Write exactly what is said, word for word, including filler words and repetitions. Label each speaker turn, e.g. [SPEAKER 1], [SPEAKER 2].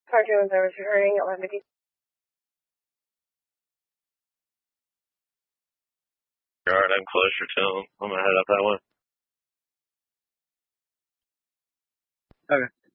[SPEAKER 1] Cartoons are returning eleven fifty.
[SPEAKER 2] Alright, I'm closer to him. I'm gonna head up that way.
[SPEAKER 3] Okay.